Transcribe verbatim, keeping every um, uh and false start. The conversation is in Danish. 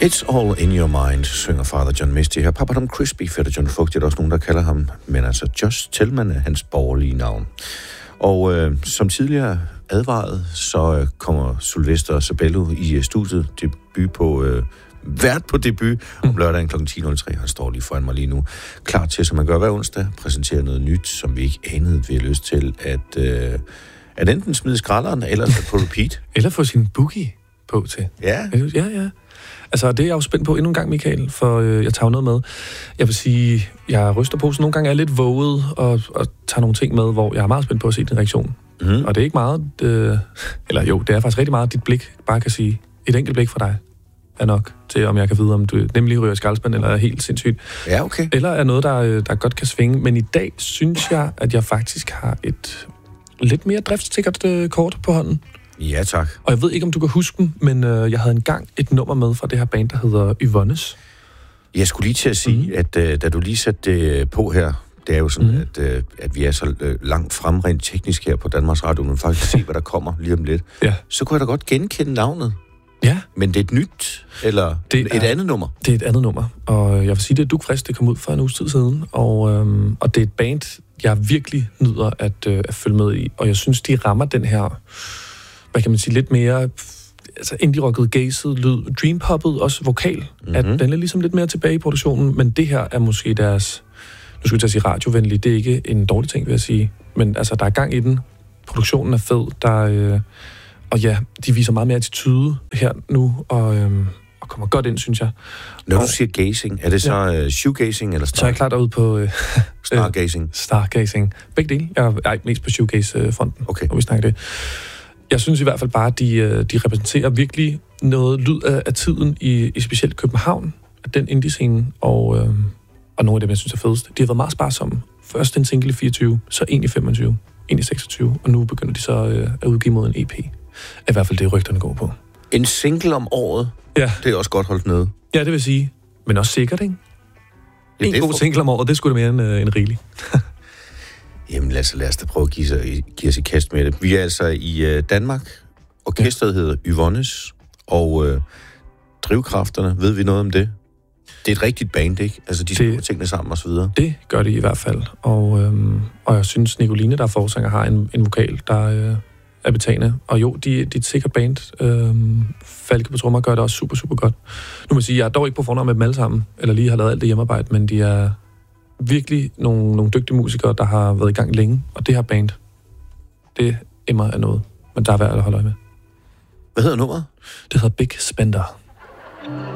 It's all in your mind, synger Father John Misty her. Papa Tom Crispy, fætter John Fugt, det er også nogen, der kalder ham. Men altså, Josh Tillman er hans borgerlige navn. Og øh, som tidligere advaret, så øh, kommer Sylvester Sabello i øh, studiet. Debut på... Øh, vært på debut om lørdagen klokken ti nul tre. Han står lige foran mig lige nu. Klar til, som man gør hver onsdag, præsentere noget nyt, som vi ikke anede, vi har lyst til at, øh, at enten smide skralderen, eller på repeat. Eller få sin boogie på til. Ja. Ja, ja. Altså, det er jeg jo spændt på endnu en gang, Michael, for øh, jeg tager noget med. Jeg vil sige, jeg ryster på, så nogle gange er jeg lidt våget og, og tager nogle ting med, hvor jeg er meget spændt på at se din reaktion. Mm. Og det er ikke meget, øh, eller jo, det er faktisk rigtig meget, dit blik bare kan sige, et enkelt blik fra dig er nok til, om jeg kan vide, om du nemlig ryger skraldespand, eller er helt sindssygt. Ja, okay. Eller er noget, der, der godt kan svinge. Men i dag synes jeg, at jeg faktisk har et lidt mere driftssikkert øh, kort på hånden. Ja, tak. Og jeg ved ikke, om du kan huske den, men øh, jeg havde engang et nummer med fra det her band, der hedder Yvonnes. Jeg skulle lige til at sige, mm. at øh, da du lige satte det på her, det er jo sådan, mm. at, øh, at vi er så øh, langt frem rent teknisk her på Danmarks Radio, men faktisk se, hvad der kommer lige om lidt. Ja. Så kunne jeg da godt genkende navnet. Ja. Men det er et nyt, eller det et er, andet nummer? Det er et andet nummer, og jeg vil sige, det er Dugfrisk, det kom ud for en uges tid siden, og, øhm, og det er et band, jeg virkelig nyder at, øh, at følge med i, og jeg synes, de rammer den her, hvad kan man sige, lidt mere altså indie-rocket, gazet lyd, dreampoppet, også vokal, mm-hmm. at den er ligesom lidt mere tilbage i produktionen, men det her er måske deres, nu skal jeg sige radiovenlig, det er ikke en dårlig ting, vil jeg sige, men altså, der er gang i den, produktionen er fed, der øh, og ja, de viser meget mere attitude her nu, og, øhm, og kommer godt ind, synes jeg. Når og, du siger gazing, er det så ja. uh, shoegazing eller star? Så er jeg klart derude på... Øh, stargazing? Stargazing. Begge dele. Jeg er mest på shoegaze-fronten, okay. når vi snakker det. Jeg synes i hvert fald bare, at de, de repræsenterer virkelig noget lyd af, af tiden, i, i specielt København, af den indie-scene, og, øh, og nogle af dem, jeg synes er fedest. De har været meget sparsomme. Først en single i fireogtyve, så en i femogtyve, en i seksogtyve, og nu begynder de så øh, at udgive mod en E P. I hvert fald det, rygterne går på. En single om året? Ja. Det er også godt holdt nede. Ja, det vil sige. Men også sikkert, ikke? Ja, en god for... single om året, det skulle da mere end, uh, end rigeligt. Jamen lad os, lad os da prøve at give, sig, give os i kast med det. Vi er altså i uh, Danmark. Orkestret ja. hedder Yvonnes. Og uh, drivkræfterne, ved vi noget om det? Det er et rigtigt band, ikke? Altså, de skriver tingene sammen og så videre. Det gør de i hvert fald. Og, øhm, og jeg synes, Nicoline, der er forsanger, har en, en vokal, der... Øh, er betagende. Og jo, de, de er et sikkert band. Øhm, Falke på trommer gør det også super, super godt. Nu må jeg sige, jeg er dog ikke på fornavn med dem alle sammen, eller lige har lavet alt det hjemmearbejde, men de er virkelig nogle, nogle dygtige musikere, der har været i gang længe. Og det her band, det emmer af noget. Men der er værd at holde øje med. Hvad hedder nummeret? Det hedder Big Spender.